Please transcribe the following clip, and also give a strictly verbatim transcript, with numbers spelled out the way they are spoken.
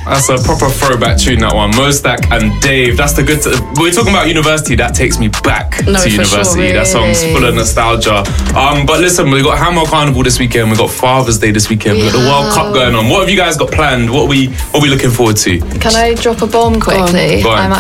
That's a proper throwback tune, that one. Mostak and Dave. That's the good... T- we're talking about university. That takes me back no, to university. Sure, that song's full of nostalgia. Um, but listen, we got Hammer Carnival this weekend. We got Father's Day this weekend. We got the World Cup going on. What have you guys got planned? What are we, what are we looking forward to? Can I drop a bomb quickly? Go on. I'm